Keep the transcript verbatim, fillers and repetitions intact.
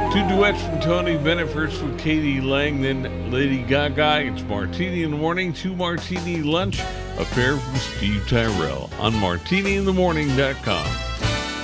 Two duets from Tony Bennett, first with Katie Lang, then Lady Gaga. It's Martini in the Morning, Two Martini Lunch, a pair from Steve Tyrell on martini in the morning dot com.